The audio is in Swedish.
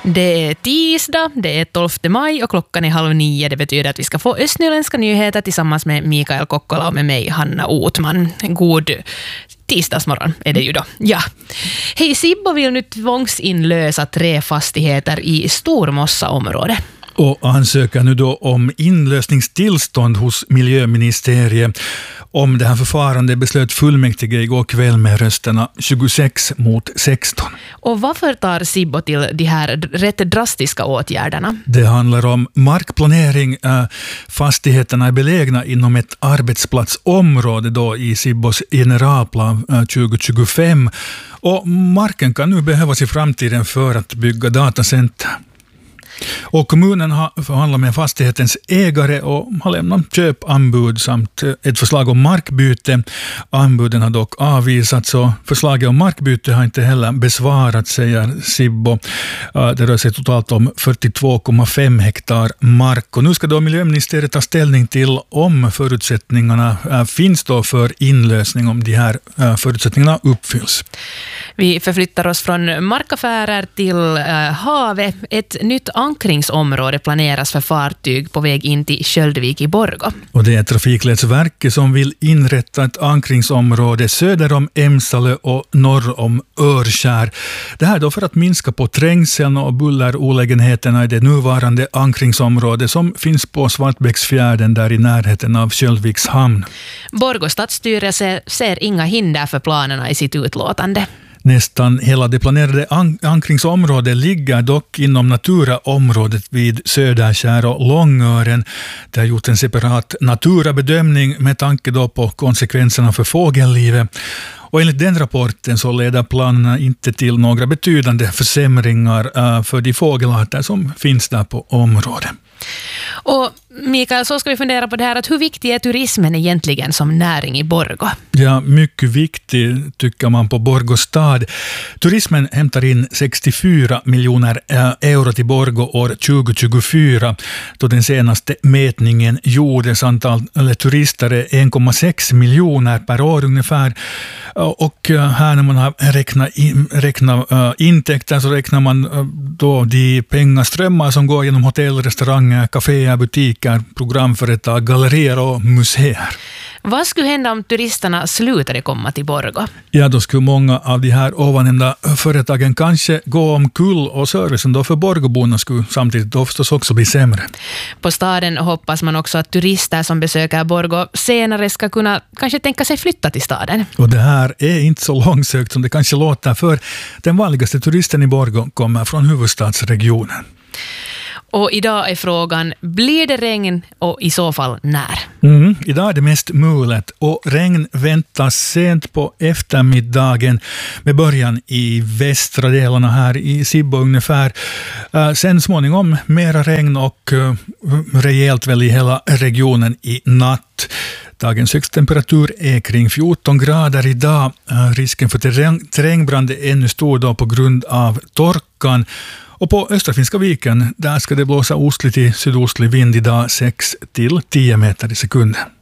Det är tisdag, det är 12 maj och klockan är 8:30. Det betyder att vi ska få östnyländska nyheter tillsammans med Mikael Kokkola och med mig, Hanna Otman. God tisdagsmorgon är det ju då. Ja. Hej, Sibbo vill nu tvångsinlösa 3 fastigheter i Stormossa-området. Och ansöker nu då om inlösningstillstånd hos miljöministeriet. Om det här förfarandet beslöt fullmäktige igår kväll med rösterna 26-16. Och varför tar Sibbo till de här rätt drastiska åtgärderna? Det handlar om markplanering. Fastigheterna är belägna inom ett arbetsplatsområde då i Sibbos generalplan 2025. Och marken kan nu behövas i framtiden för att bygga datacenter. Och kommunen har förhandlat med fastighetens ägare och har lämnat köpanbud samt ett förslag om markbyte. Anbuden har dock avvisats och förslaget om markbyte har inte heller besvarat, säger Sibbo. Det rör sig totalt om 42,5 hektar mark. Och nu ska då miljöministeriet ta ställning till om förutsättningarna finns då för inlösning, om de här förutsättningarna uppfylls. Vi förflyttar oss från markaffärer till havet. Ett nytt ankringsområde planeras för fartyg på väg in till Sköldvik i Borgå. Och det är Trafikledsverket som vill inrätta ett ankringsområde söder om Emsalö och norr om Örskär. Det här då för att minska på trängseln och bullerolägenheterna i det nuvarande ankringsområdet som finns på Svartbäcksfjärden där i närheten av Sköldviks hamn. Borgå stadsstyrelse ser inga hinder för planerna i sitt utlåtande. Nästan hela det planerade ankringsområdet ligger dock inom Natura-området vid Söderskär och Långören. Det har gjort en separat Natura-bedömning med tanke då på konsekvenserna för fågellivet. Och enligt den rapporten så leder planerna inte till några betydande försämringar för de fågelarter som finns där på området. Och Mikael, så ska vi fundera på det här att hur viktig är turismen egentligen som näring i Borgå? Ja, mycket viktig tycker man på Borgå stad. Turismen hämtar in 64 miljoner euro till Borgå år 2024 då den senaste mätningen gjordes. Antalet turister är 1,6 miljoner per år ungefär. Och här när man har räknat intäkter så räknar man då de pengaströmmar som går genom hotell, restauranger, kaféer, butiker, programföretag, gallerier och museer. Vad skulle hända om turisterna slutade komma till Borgå? Ja, då skulle många av de här ovannämnda företagen kanske gå omkull och servicen då för Borgåborna skulle samtidigt då förstås också bli sämre. På staden hoppas man också att turister som besöker Borgå senare ska kunna kanske tänka sig flytta till staden. Och det här är inte så långsökt som det kanske låter, för den vanligaste turisten i Borgå kommer från huvudstadsregionen. Och idag är frågan, blir det regn och i så fall när? Idag är det mest mulet och regn väntas sent på eftermiddagen med början i västra delarna här i Sibbo ungefär. Sen småningom mera regn och rejält väl i hela regionen i natt. Dagens högsttemperatur är kring 14 grader idag. Risken för terrängbrand är ännu stor då på grund av torkan. Och på Östra Finska viken, där ska det blåsa ostlig till sydostlig vind idag 6-10 meter i sekunden.